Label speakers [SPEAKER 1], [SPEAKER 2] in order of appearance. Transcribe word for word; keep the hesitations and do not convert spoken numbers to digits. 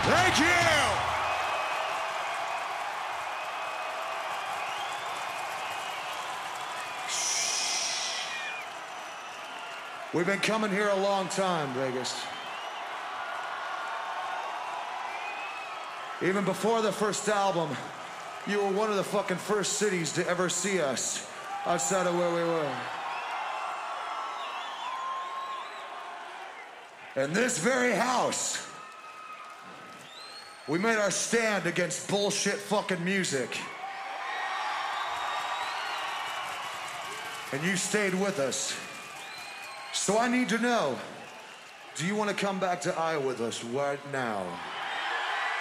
[SPEAKER 1] Thank you! We've been coming here a long time, Vegas. Even before the first album, you were one of the fucking first cities to ever see us outside of where we were. In this very house, we made our stand against bullshit fucking music. And you stayed with us. So I need to know, do you want to come back to Iowa with us right now?